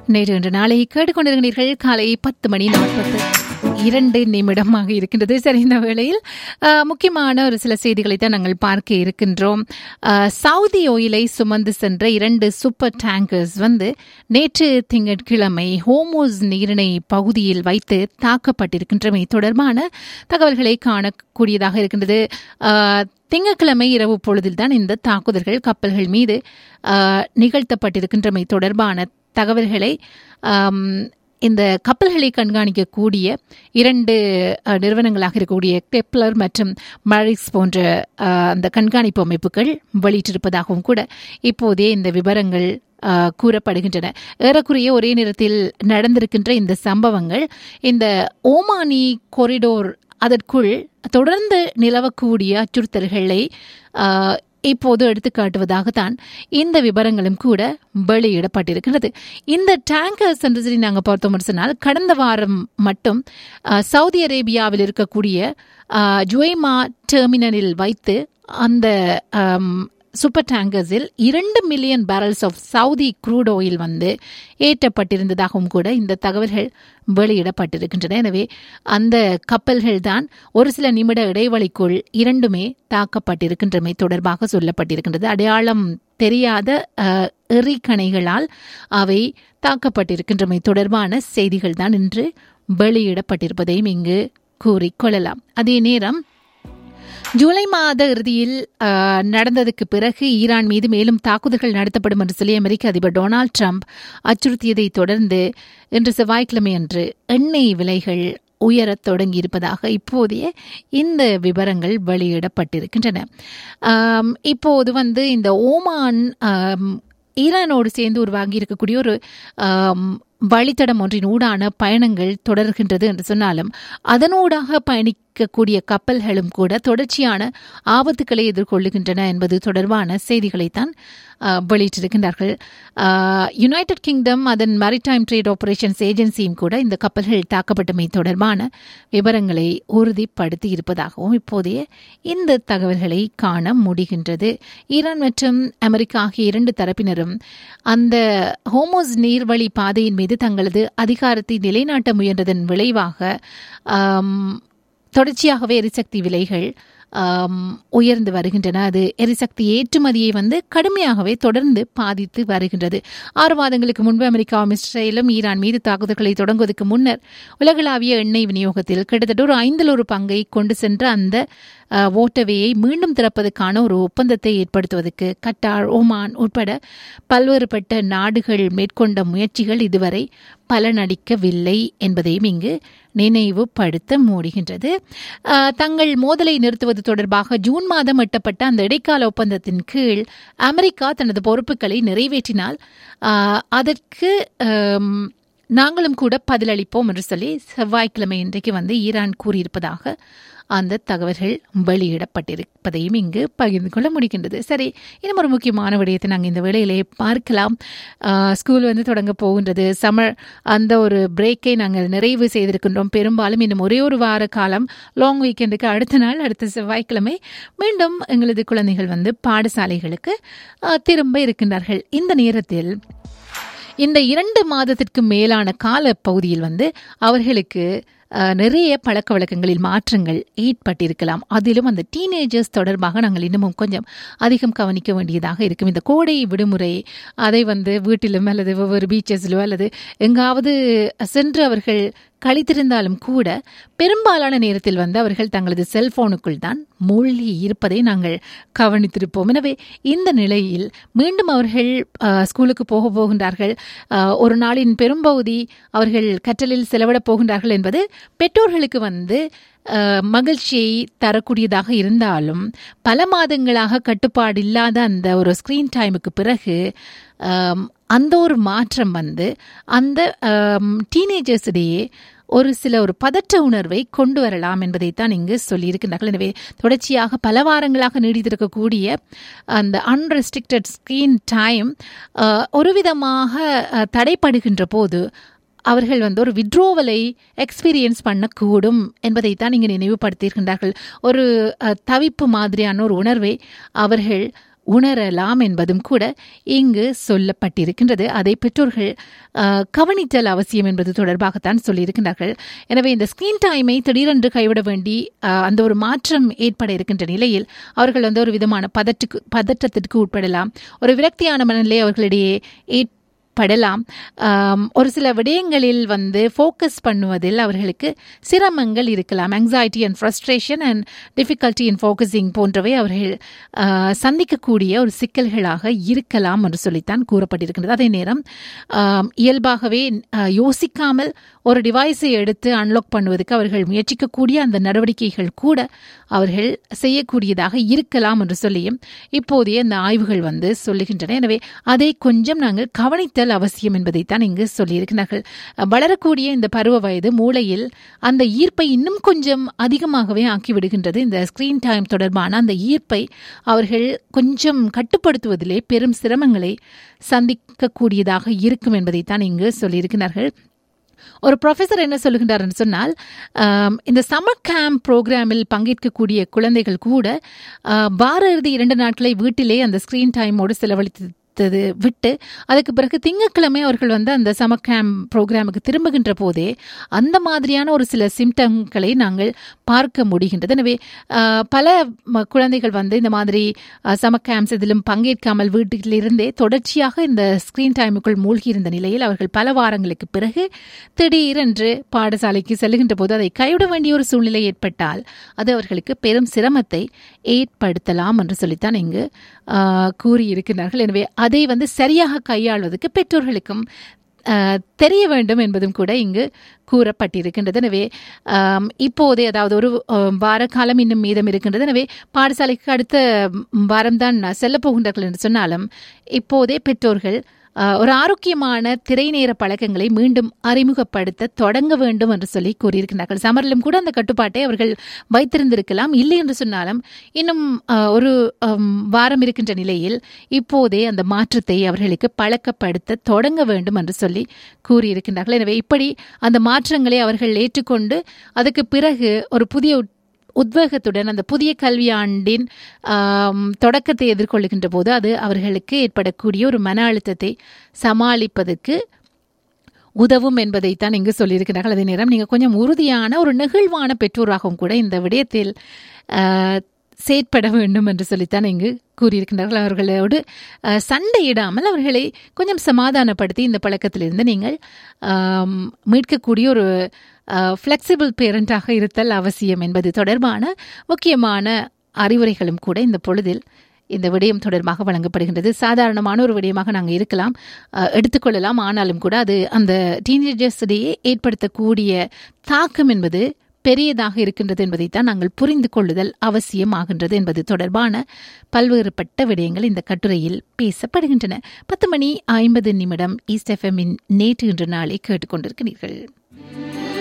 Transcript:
நேற்று இன்று நாளை கேட்டுக்கொண்டிருக்கிறீர்கள். காலை 10:42 இருக்கின்றது. சரி, இந்த வேளையில் முக்கியமான ஒரு சில செய்திகளை தான் நாங்கள் பார்க்க இருக்கின்றோம். சவுதி ஆயிலை சுமந்து சென்ற 2 சூப்பர் டேங்கர்ஸ் நேற்று திங்கட்கிழமை ஹோமோஸ் நீரிணை பகுதியில் வைத்து தாக்கப்பட்டிருக்கின்றமை தொடர்பான தகவல்களை காணக்கூடியதாக இருக்கின்றது. திங்கட்கிழமை இரவு பொழுதில்தான் இந்த தாக்குதல்கள் கப்பல்கள் மீது நிகழ்த்தப்பட்டிருக்கின்றமை தொடர்பான தகவல்களை இந்த கப்பல்களை கண்காணிக்கக்கூடிய 2 நிறுவனங்களாக இருக்கக்கூடிய கெப்லர் மற்றும் மரிக்ஸ் போன்ற அந்த கண்காணிப்பு அமைப்புகள் வெளியிட்டிருப்பதாகவும் கூட இப்போதே இந்த விவரங்கள் கூறப்படுகின்றன. ஏறக்குறைய ஒரே நேரத்தில் நடந்திருக்கின்ற இந்த சம்பவங்கள் இந்த ஓமானி கொரிடோர் அதற்குள் தொடர்ந்து நிலவக்கூடிய அச்சுறுத்தல்களை இப்போது எடுத்துக்காட்டுவதாகத்தான் இந்த விவரங்களும் கூட வெளியிடப்பட்டிருக்கிறது. இந்த டேங்கர்ஸ் என்று சொல்லி நாங்கள் பார்த்தோம் சொன்னால், கடந்த வாரம் மட்டும் சவுதி அரேபியாவில் இருக்கக்கூடிய ஜுவைமா டெர்மினலில் வைத்து அந்த super டேங்கர்ஸில் 2 million barrels of Saudi crude oil ஏற்றப்பட்டிருந்ததாகவும் கூட இந்த தகவல்கள் வெளியிடப்பட்டிருக்கின்றன. எனவே அந்த கப்பல்கள் தான் ஒரு சில நிமிட இடைவெளிக்குள் இரண்டுமே தாக்கப்பட்டிருக்கின்றமை தொடர்பாக சொல்லப்பட்டிருக்கின்றது. அடையாளம் தெரியாத எறிகணைகளால் அவை தாக்கப்பட்டிருக்கின்றமை தொடர்பான செய்திகள் தான் இன்று வெளியிடப்பட்டிருப்பதையும் இங்கு கூறிக்கொள்ளலாம். அதே நேரம் ஜூலை மாத இறுதியில் நடந்ததுக்கு பிறகு ஈரான் மீது மேலும் தாக்குதல்கள் நடத்தப்படும் என்று சொல்லி அமெரிக்க அதிபர் டொனால்டு ட்ரம்ப் அச்சுறுத்தியதை தொடர்ந்து இன்று செவ்வாய்க்கிழமை அன்று எண்ணெய் விலைகள் உயரத் தொடங்கியிருப்பதாக இப்போதைய இந்த விவரங்கள் வெளியிடப்பட்டிருக்கின்றன. இப்போது இந்த ஓமான் ஈரானோடு சேர்ந்து உருவாகி இருக்கக்கூடிய ஒரு வழித்தடம் ஒன்றின் ஊடான பயணங்கள் தொடர்கின்றது என்று சொன்னாலும், அதனூடாக பயணிக்கக்கூடிய கப்பல்களும் கூட தொடர்ச்சியான ஆபத்துக்களை எதிர்கொள்ளுகின்றன என்பது தொடர்பான செய்திகளைத்தான் வெளியிட்டிருக்கின்றார்கள். யுனைடெட் கிங்டம் அதன் மேரிடைம் ட்ரேட் ஆபரேஷன்ஸ் ஏஜென்சியும் கூட இந்த கப்பல்கள் தாக்கப்பட்டமை தொடர்பான விவரங்களை உறுதிப்படுத்தி இருப்பதாகவும் இப்போதைய இந்த தகவல்களை காண முடிகின்றது. ஈரான் மற்றும் அமெரிக்கா ஆகிய 2 தரப்பினரும் அந்த ஹோமோஸ் நீர்வழி பாதையின் மீது தங்களது அதிகாரத்தை நிலைநாட்ட முயன்றதன் விளைவாக தொடர்ச்சியாகவே எரிசக்தி விலைகள் உயர்ந்து வருகின்றன. அது எரிசக்தி ஏற்றுமதியை கடுமையாகவே தொடர்ந்து பாதித்து வருகின்றது. 6 மாதங்களுக்கு முன்பு அமெரிக்காவும் இஸ்ரேலும் ஈரான் மீது தாக்குதல்களை தொடங்குவதற்கு முன்னர் உலகளாவிய எண்ணெய் விநியோகத்தில் கிட்டத்தட்ட ஒரு 5 பங்கை கொண்டு சென்ற அந்த ஓட்டவேயை மீண்டும் திறப்பதற்கான ஒரு ஒப்பந்தத்தை ஏற்படுத்துவதற்கு கட்டார், ஓமான் உட்பட பல்வேறுபட்ட நாடுகள் மேற்கொண்ட முயற்சிகள் இதுவரை பலனளிக்கவில்லை என்பதையும் இங்கு நினைவுபடுத்த முடிகின்றது. தங்கள் மோதலை நிறுத்துவது தொடர்பாக ஜூன் மாதம் எட்டப்பட்ட அந்த இடைக்கால ஒப்பந்தத்தின் கீழ் அமெரிக்கா தனது பொறுப்புகளை நிறைவேற்றினால் அதற்கு நாங்களும் கூட பதிலளிப்போம் என்று சொல்லி செவ்வாய்க்கிழமை இன்றைக்கு ஈரான் கூறியிருப்பதாக அந்த தகவல்கள் வெளியிடப்பட்டிருப்பதையும் இங்கு பகிர்ந்து கொள்ள முடிகின்றது. சரி, இன்னும் ஒரு முக்கியமான விடயத்தை நாங்கள் இந்த வேளையிலே பார்க்கலாம். ஸ்கூல் தொடங்க போகின்றது. சம்மர் அந்த ஒரு பிரேக்கை நாங்கள் நிறைவு செய்திருக்கின்றோம். பெரும்பாலும் இன்னும் ஒரே ஒரு வார காலம் லாங் வீக்கெண்டுக்கு அடுத்த நாள் அடுத்த செவ்வாய்க்கிழமை மீண்டும் எங்களது குழந்தைகள் பாடசாலைகளுக்கு திரும்ப இருக்கின்றார்கள். இந்த நேரத்தில் இந்த 2 மாதத்திற்கு மேலான கால பகுதியில் அவர்களுக்கு நிறைய பழக்க வழக்கங்களில் மாற்றங்கள் ஏற்பட்டிருக்கலாம். அதிலும் அந்த டீனேஜர்ஸ் தொடர்பாக நாங்கள் இன்னமும் கொஞ்சம் அதிகம் கவனிக்க வேண்டியதாக இருக்கும். இந்த கோடை விடுமுறை அதை வீட்டிலும் அல்லது ஒவ்வொரு பீச்சஸிலோ அல்லது எங்காவது சென்று அவர்கள் கழித்திருந்தாலும் கூட பெரும்பாலான நேரத்தில் அவர்கள் தங்களது செல்போனுக்குள் தான் மூழ்கி இருப்பதை நாங்கள் கவனித்திருப்போம். எனவே இந்த நிலையில் மீண்டும் அவர்கள் ஸ்கூலுக்கு போகின்றார்கள். ஒரு நாளின் பெரும்பகுதி அவர்கள் கற்றலில் செலவிடப் போகின்றார்கள் என்பது பெற்றோர்களுக்கு மகிழ்ச்சியை தரக்கூடியதாக இருந்தாலும், பல மாதங்களாக கட்டுப்பாடு இல்லாத அந்த ஒரு ஸ்கிரீன் டைமுக்கு பிறகு அந்த ஒரு மாற்றம் அந்த டீனேஜர்ஸ் இடையே ஒரு பதற்ற உணர்வை கொண்டு வரலாம் என்பதைத்தான் இங்கு சொல்லியிருக்கிறார்கள். எனவே தொடர்ச்சியாக பல வாரங்களாக நீடித்திருக்கக்கூடிய அந்த அன்ரெஸ்ட்ரிக்டட் ஸ்கிரீன் டைம் ஒரு விதமாக தடைப்படுகின்ற போது அவர்கள் ஒரு விட்ரோவலை எக்ஸ்பீரியன்ஸ் பண்ணக்கூடும் என்பதைத்தான் இங்கு நினைவுபடுத்தியிருக்கின்றார்கள். ஒரு தவிப்பு மாதிரியான ஒரு உணர்வை அவர்கள் உணரலாம் என்பதும் கூட இங்கு சொல்லப்பட்டிருக்கின்றது. அதை பெற்றோர்கள் கவனித்தல் அவசியம் என்பது தொடர்பாகத்தான் சொல்லியிருக்கிறார்கள். எனவே இந்த ஸ்கிரீன் டைமை திடீரென்று கைவிட வேண்டி அந்த ஒரு மாற்றம் ஏற்பட இருக்கின்ற நிலையில் அவர்கள் ஒரு விதமான பதற்றத்திற்கு உட்படலாம். ஒரு விரக்தியான மனநிலை அவர்களிடையே படலாம். ஒரு சில விடயங்களில் ஃபோக்கஸ் பண்ணுவதில் அவர்களுக்கு சிரமங்கள் இருக்கலாம். Anxiety and frustration and difficulty in focusing போன்றவை அவர்கள் சந்திக்கக்கூடிய ஒரு சிக்கல்களாக இருக்கலாம் என்று சொல்லித்தான் கூறப்பட்டிருக்கின்றது. அதே நேரம் இயல்பாகவே யோசிக்காமல் ஒரு டிவைஸை எடுத்து அன்லாக் பண்ணுவதற்கு அவர்கள் முயற்சிக்கக்கூடிய அந்த நடவடிக்கைகள் கூட அவர்கள் செய்யக்கூடியதாக இருக்கலாம் என்று சொல்லியும் இப்போதைய இந்த ஆய்வுகள் சொல்லுகின்றன. எனவே அதை கொஞ்சம் நாங்கள் கவனித்தல் அவசியம் என்பதைத்தான் இங்கு சொல்லியிருக்கிறார்கள். வளரக்கூடிய இந்த பருவ வயது மூளையில் அந்த ஈர்ப்பை இன்னும் கொஞ்சம் அதிகமாகவே ஆக்கிவிடுகின்றது. இந்த ஸ்கிரீன் டைம் தொடர்பான அந்த ஈர்ப்பை அவர்கள் கொஞ்சம் கட்டுப்படுத்துவதிலே பெரும் சிரமங்களை சந்திக்கக்கூடியதாக இருக்கும் என்பதைத்தான் இங்கு சொல்லியிருக்கிறார்கள். ஒரு ப்ரொஃபஸர் என்ன சொல்லுகின்றார் என்று சொன்னால், இந்த சம்மர் கேம்ப் ப்ரோக்ராமில் பங்கேற்கக்கூடிய குழந்தைகள் கூட வார இறுதி 2 நாட்களை வீட்டிலே அந்த ஸ்கிரீன் டைமோடு செலவழித்து விட்டு அதுக்கு பிறகு திங்கட்கிழமை அவர்கள் அந்த சம்மர் கேம்ப் ப்ரோக்ராமுக்கு திரும்புகின்ற போதே அந்த மாதிரியான ஒரு சில சிம்டம்களை நாங்கள் பார்க்க முடிகின்றது. எனவே பல குழந்தைகள் இந்த மாதிரி சம்மர் கேம்ப்ஸ் இதிலும் பங்கேற்காமல் வீட்டிலிருந்தே தொடர்ச்சியாக இந்த ஸ்கிரீன் டைமுக்குள் மூழ்கியிருந்த நிலையில் அவர்கள் பல வாரங்களுக்கு பிறகு திடீரென்று பாடசாலைக்கு செல்லுகின்ற போது அதை கைவிட வேண்டிய ஒரு சூழ்நிலை ஏற்பட்டால் அது அவர்களுக்கு பெரும் சிரமத்தை ஏற்படுத்தலாம் என்று சொல்லித்தான் இங்கு கூறியிருக்கிறார்கள். எனவே அதை சரியாக கையாள்வதற்கு பெற்றோர்களுக்கும் தெரிய வேண்டும் என்பதும் கூட இங்கு கூறப்பட்டிருக்கின்றது. எனவே இப்போதே அதாவது ஒரு வார காலம் இன்னும் மீதம் இருக்கின்றது. எனவே பாடசாலைக்கு அடுத்த வாரம்தான் செல்ல போகின்றார்கள் என்று சொன்னாலும் இப்போதே பெற்றோர்கள் ஒரு ஆரோக்கியமான திரைநேர பழக்கங்களை மீண்டும் அறிமுகப்படுத்த தொடங்க வேண்டும் என்று சொல்லி கூறியிருக்கிறார்கள். சமரிலும் கூட அந்த கட்டுப்பாட்டை அவர்கள் வைத்திருந்திருக்கலாம். இல்லை என்று சொன்னாலும் இன்னும் ஒரு வாரம் இருக்கின்ற நிலையில் இப்போதே அந்த மாற்றத்தை அவர்களுக்கு பழக்கப்படுத்த தொடங்க வேண்டும் என்று சொல்லி கூறியிருக்கிறார்கள். எனவே இப்படி அந்த மாற்றங்களை அவர்கள் ஏற்றுக்கொண்டு அதுக்கு பிறகு ஒரு புதிய உத்வேகத்துடன் அந்த புதிய கல்வியாண்டின் தொடக்கத்தை எதிர்கொள்ளுகின்ற போது அது அவர்களுக்கு ஏற்படக்கூடிய ஒரு மன அழுத்தத்தை சமாளிப்பதற்கு உதவும் என்பதைத்தான் இங்கு சொல்லியிருக்கிறார்கள். அதே நேரம் நீங்கள் கொஞ்சம் உறுதியான ஒரு நெகிழ்வான பெற்றோராகவும் கூட இந்த விடயத்தில் செயற்பட வேண்டும் என்று சொல்லித்தான் இங்கு கூறியிருக்கின்றார்கள். அவர்களோடு சண்டையிடாமல் அவர்களை கொஞ்சம் சமாதானப்படுத்தி இந்த பழக்கத்திலிருந்து நீங்கள் மீட்கக்கூடிய ஒரு ஃப்ளெக்சிபிள் பேரண்டாக இருத்தல் அவசியம் என்பது தொடர்பான முக்கியமான அறிவுரைகளும் கூட இந்த பொழுதில் இந்த விடயம் தொடர்பாக வழங்கப்படுகின்றது. சாதாரணமான ஒரு விடயமாக நாங்கள் இருக்கலாம், எடுத்துக்கொள்ளலாம். ஆனாலும் கூட அது அந்த டீனேஜர்ஸிடையே ஏற்படுத்தக்கூடிய தாக்கம் என்பது பெரியதாக இருக்கின்றது என்பதைத்தான் நாங்கள் புரிந்து கொள்ளுதல் அவசியமாகின்றது என்பது தொடர்பான பல்வேறுபட்ட விடயங்கள் இந்த கட்டுரையில் பேசப்படுகின்றன. 10:50 ஈஸ்ட் எஃப்எம்மின் நேற்று இன்று நாளை கேட்டுக்கொண்டிருக்கிறீர்கள்.